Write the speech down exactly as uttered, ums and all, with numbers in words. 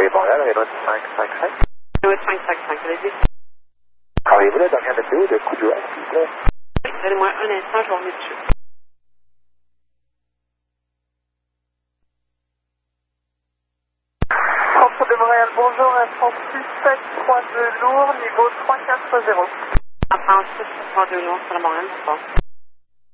Montréal, Renault cinq cinq cinq. Renault cinq cinq cinq, allez-y. Travaillez-vous là dans la météo de Coudouin, s'il vous plaît? Oui, donnez-moi un instant, je vais remettre dessus. Centre de Montréal, bonjour, un trente-six sept trois deux lourd, niveau trois quatre zéro. Un trente-six sept trois deux lourd, sur la Montréal, bonsoir.